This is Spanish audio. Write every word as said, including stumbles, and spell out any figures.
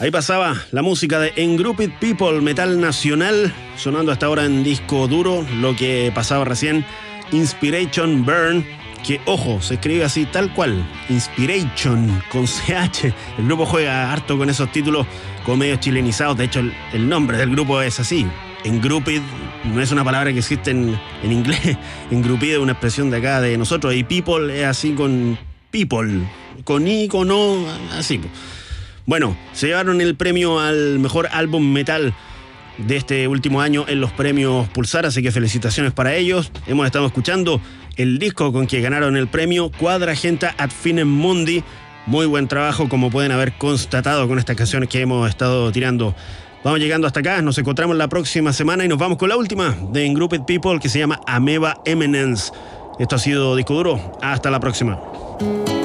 Ahí pasaba la música de Engrouped People, metal nacional, sonando hasta ahora en disco duro. Lo que pasaba recién, Inspiration Burn, que ojo, se escribe así tal cual, Inspiration, con C H. El grupo juega harto con esos títulos como medio chilenizados. De hecho, el, el nombre del grupo es así. Engrouped no es una palabra que existe en, en inglés. Engrouped es una expresión de acá de nosotros. Y people es así con people, con i, con o, así. Bueno, se llevaron el premio al mejor álbum metal de este último año en los premios Pulsar, así que felicitaciones para ellos. Hemos estado escuchando el disco con que ganaron el premio, Quadragenta ad Finem Mundi. Muy buen trabajo, como pueden haber constatado con estas canciones que hemos estado tirando. Vamos llegando hasta acá, nos encontramos la próxima semana y nos vamos con la última de Engrouped People, que se llama Ameba Eminence. Esto ha sido Disco Duro, hasta la próxima.